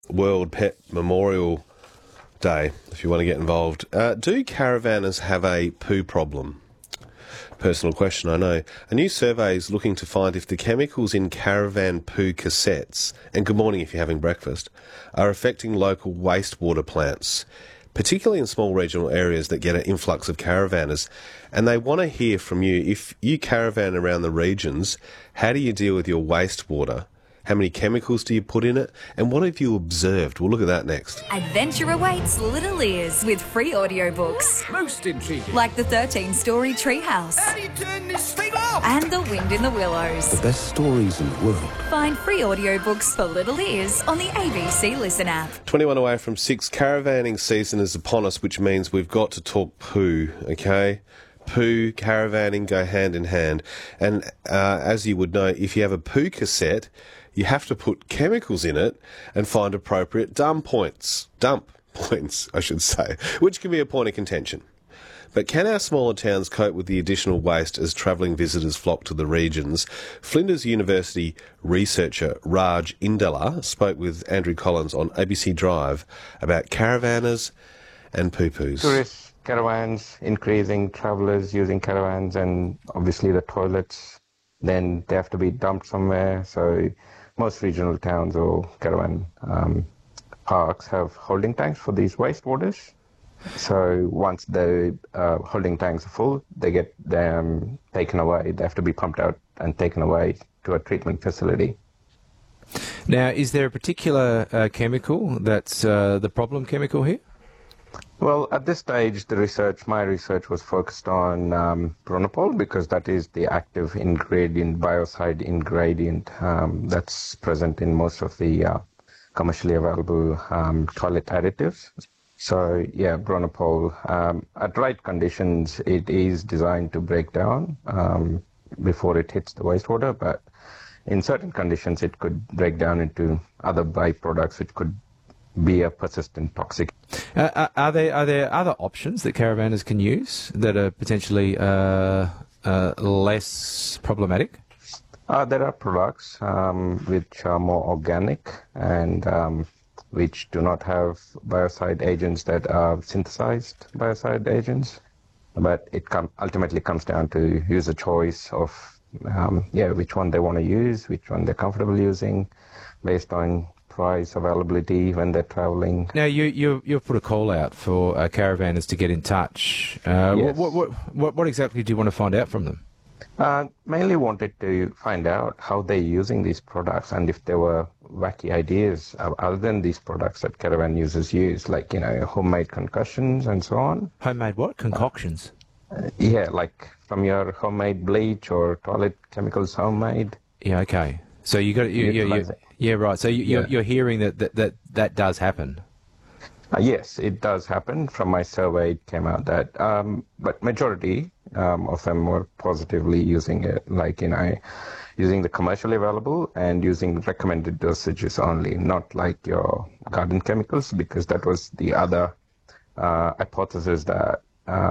World Pet Memorial Day, if you want to get involved. Do caravanners have a poo problem? Personal question, I know. A new survey is looking to find if the chemicals in caravan poo cassettes, and good morning if you're having breakfast, are affecting local wastewater plants, particularly in small regional areas that get an influx of caravanners. And they want to hear from you. If you caravan around the regions, how do you deal with your wastewater? How many chemicals do you put in it? And what have you observed? We'll look at that next. Adventure awaits Little Ears with free audiobooks. Most intriguing. Like the 13-story Treehouse. How do you turn this thing off? And The Wind in the Willows. The best stories in the world. Find free audiobooks for Little Ears on the ABC Listen app. 21 away from 6. Caravanning season is upon us, which means we've got to talk poo, okay? Poo, caravanning go hand in hand. And as you would know, if you have a poo cassette, you have to put chemicals in it and find appropriate dump points, I should say, which can be a point of contention. But can our smaller towns cope with the additional waste as travelling visitors flock to the regions? Flinders University researcher Raj Indala spoke with Andrew Collins on ABC Drive about caravanners and poo-poos. Tourists, caravans, increasing travellers using caravans, and obviously the toilets, then they have to be dumped somewhere. So most regional towns or caravan parks have holding tanks for these wastewaters. So once the holding tanks are full, they get them taken away. They have to be pumped out and taken away to a treatment facility. Now, is there a particular chemical that's the problem chemical here? Well, at this stage, my research was focused on Bronopol, because that is the active ingredient, biocide ingredient that's present in most of the commercially available toilet additives. So, yeah, Bronopol, at right conditions, it is designed to break down before it hits the wastewater, but in certain conditions, it could break down into other byproducts, which could be a persistent toxic. Are there other options that caravanners can use that are potentially less problematic? There are products which are more organic and which do not have biocide agents that are synthesized biocide agents. But it ultimately comes down to user choice of which one they want to use, which one they're comfortable using, based on price, availability when they're travelling. Now, you've put a call out for caravanners to get in touch. Yes. What exactly do you want to find out from them? Mainly wanted to find out how they're using these products and if there were wacky ideas other than these products that caravan users use, like, homemade concussions and so on. Homemade what? Concoctions? Like from your homemade bleach or toilet chemicals homemade. Yeah, okay. So you got yeah, right. So you're hearing that does happen. Yes, it does happen. From my survey, it came out that, but majority of them were positively using it, using the commercially available and using recommended dosages only, not like your garden chemicals, because that was the other hypothesis that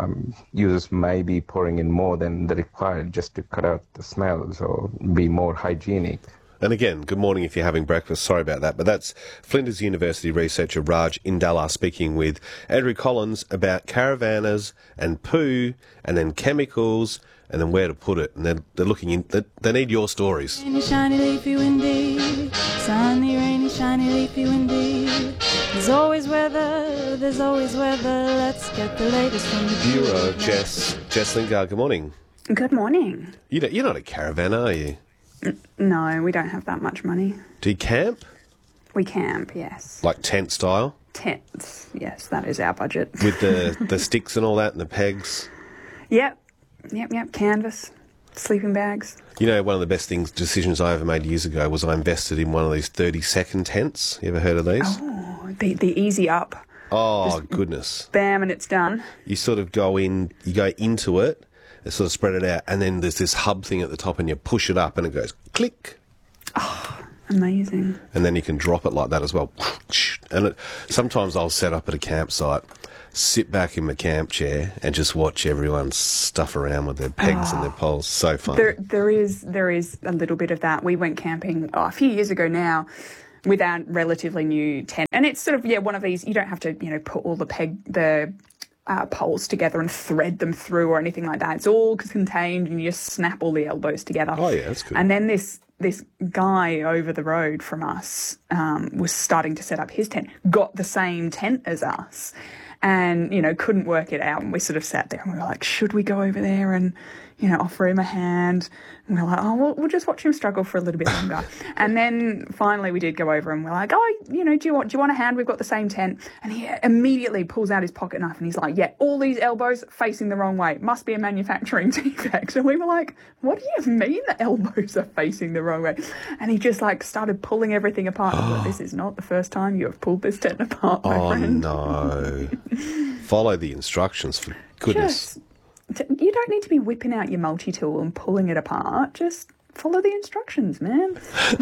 users may be pouring in more than the required just to cut out the smells or be more hygienic. And again, good morning if you're having breakfast. Sorry about that. But that's Flinders University researcher Raj Indala speaking with Andrew Collins about caravanners and poo and then chemicals and then where to put it. And they're looking in, they need your stories. Rainy, shiny, leafy, windy. Sunny, rainy, shiny, leafy, windy. There's always weather. Let's get the latest from the Bureau. Jess Lingard, good morning. Good morning. You're not a caravan, are you? No, we don't have that much money. Do you camp? We camp, yes. Like tent style? Tents, yes, that is our budget. With the sticks and all that and the pegs? Yep. Canvas, sleeping bags. One of the best decisions I ever made years ago was I invested in one of these 30-second tents. You ever heard of these? Oh, the easy up. Oh, goodness. Bam, and it's done. You sort of go into it, and sort of spread it out, and then there's this hub thing at the top, and you push it up, and it goes click. Oh, amazing. And then you can drop it like that as well. And sometimes I'll set up at a campsite, sit back in my camp chair, and just watch everyone stuff around with their pegs and their poles. So fun. There is a little bit of that. We went camping a few years ago now. with our relatively new tent. And it's sort of, one of these, you don't have to, put all the poles together and thread them through or anything like that. It's all contained and you just snap all the elbows together. Oh, yeah, that's good. And then this guy over the road from us was starting to set up his tent, got the same tent as us and, couldn't work it out. And we sort of sat there and we were like, should we go over there and, offer him a hand? And we're like, oh, we'll just watch him struggle for a little bit longer. And then finally we did go over and we're like, oh, do you want a hand? We've got the same tent. And he immediately pulls out his pocket knife and he's like, yeah, all these elbows facing the wrong way. Must be a manufacturing defect. And we were like, what do you mean the elbows are facing the wrong way? And he just started pulling everything apart. I was like, this is not the first time you have pulled this tent apart, my friend. Oh, no. Follow the instructions, for goodness. You don't need to be whipping out your multi-tool and pulling it apart. Just follow the instructions, man.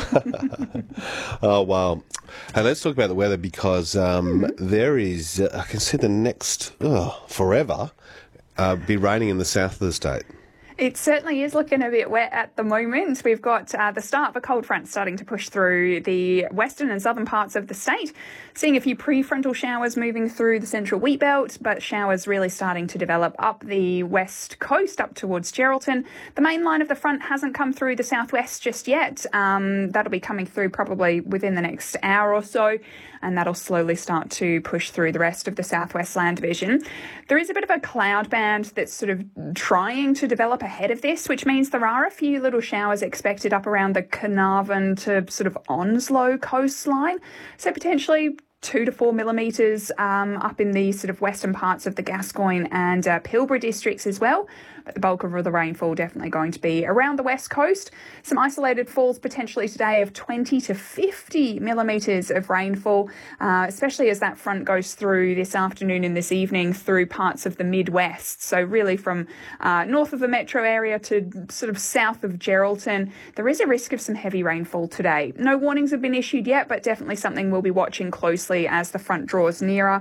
Oh, wow. Hey, let's talk about the weather because there is, I can see the next, forever, be raining in the south of the state. It certainly is looking a bit wet at the moment. We've got the start of a cold front starting to push through the western and southern parts of the state. Seeing a few prefrontal showers moving through the central wheat belt, but showers really starting to develop up the west coast, up towards Geraldton. The main line of the front hasn't come through the southwest just yet. That'll be coming through probably within the next hour or so, and that'll slowly start to push through the rest of the southwest land division. There is a bit of a cloud band that's sort of trying to develop ahead of this, which means there are a few little showers expected up around the Carnarvon to sort of Onslow coastline. So potentially 2 to 4 millimetres up in the sort of western parts of the Gascoyne and Pilbara districts as well. But the bulk of the rainfall definitely going to be around the west coast. Some isolated falls potentially today of 20 to 50 millimetres of rainfall, especially as that front goes through this afternoon and this evening through parts of the Midwest. So really from north of the metro area to sort of south of Geraldton, there is a risk of some heavy rainfall today. No warnings have been issued yet, but definitely something we'll be watching closely as the front draws nearer.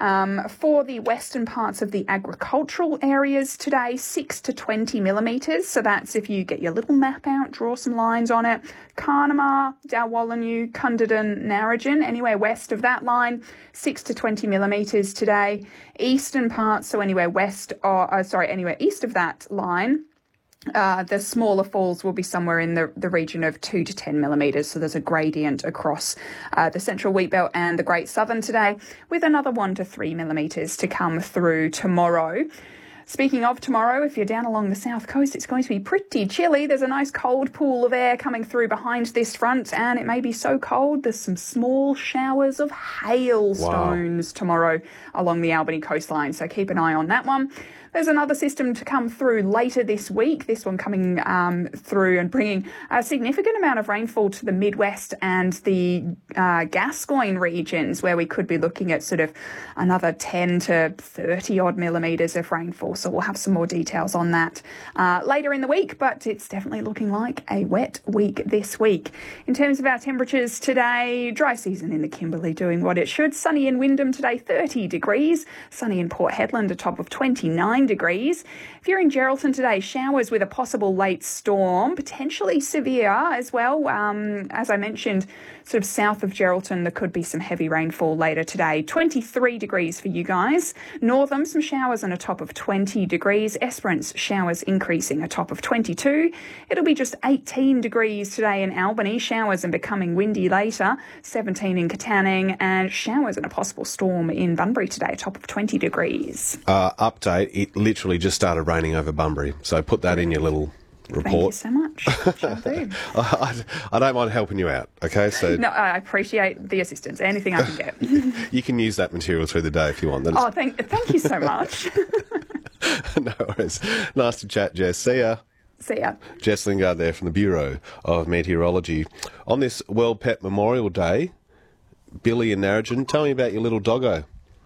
For the western parts of the agricultural areas today, 6 to 20 millimetres. So that's if you get your little map out, draw some lines on it. Carnamah, Dalwallinu, Cunderdin, Narrogin, anywhere west of that line, 6 to 20 millimetres today. Eastern parts, so anywhere anywhere east of that line, the smaller falls will be somewhere in the region of 2 to 10 millimetres. So there's a gradient across the central wheat belt and the Great Southern today, with another 1 to 3 millimetres to come through tomorrow. Speaking of tomorrow, if you're down along the south coast, it's going to be pretty chilly. There's a nice cold pool of air coming through behind this front, and it may be so cold there's some small showers of hailstones tomorrow along the Albany coastline. So keep an eye on that one. There's another system to come through later this week, this one coming through and bringing a significant amount of rainfall to the Midwest and the Gascoyne regions, where we could be looking at sort of another 10 to 30 odd millimetres of rainfall. So we'll have some more details on that later in the week, but it's definitely looking like a wet week this week. In terms of our temperatures today, dry season in the Kimberley doing what it should. Sunny in Wyndham today, 30 degrees. Sunny in Port Hedland, a top of 29 degrees. If you're in Geraldton today, showers with a possible late storm, potentially severe as well. As I mentioned, sort of south of Geraldton, there could be some heavy rainfall later today. 23 degrees for you guys. Northam, some showers and a top of 20 degrees. Esperance, showers increasing, a top of 22. It'll be just 18 degrees today in Albany. Showers and becoming windy later. 17 in Katanning, and showers and a possible storm in Bunbury today, a top of 20 degrees. Update, it literally just started raining over Bunbury, so put that in your little report. Thank you so much. Shall do. I don't mind helping you out, okay? So no, I appreciate the assistance. Anything I can get. You can use that material through the day if you want. Thank you so much. No worries. Nice to chat, Jess. See ya. See ya. Jess Lingard there from the Bureau of Meteorology. On this World Pet Memorial Day, Billy and Narrogin, tell me about your little doggo.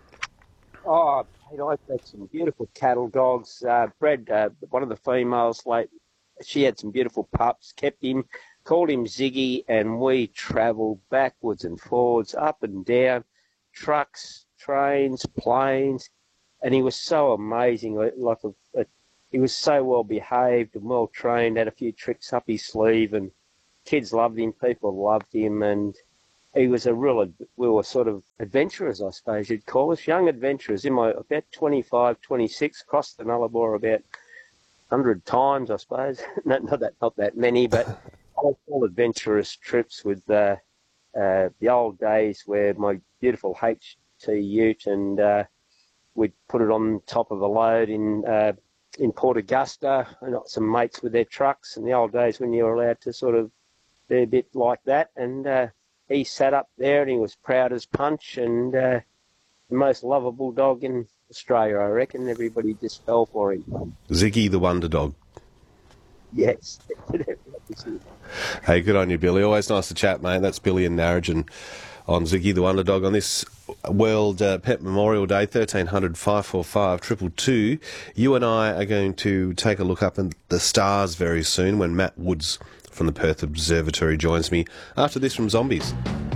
Oh, I've got some beautiful cattle dogs. Bred one of the females late. She had some beautiful pups, kept him, called him Ziggy, and we travelled backwards and forwards, up and down, trucks, trains, planes, and he was so amazing. He was so well behaved and well trained, had a few tricks up his sleeve, and kids loved him, people loved him, and he was we were sort of adventurers, I suppose you'd call us, young adventurers. In my about 25, 26, crossed the Nullarbor about 100 times, I suppose. not that many, but all adventurous trips with the old days where my beautiful HT ute and we'd put it on top of a load in Port Augusta. I got some mates with their trucks in the old days when you were allowed to sort of be a bit like that. And he sat up there and he was proud as punch and the most lovable dog in Australia, I reckon. Everybody just fell for him. Ziggy the Wonder Dog. Yes. Hey, good on you, Billy. Always nice to chat, mate. That's Billy and Narrogin on Ziggy the Wonder Dog on this World Pet Memorial Day, 1300 545 222. You and I are going to take a look up at the stars very soon when Matt Woods from the Perth Observatory joins me after this from Zombies.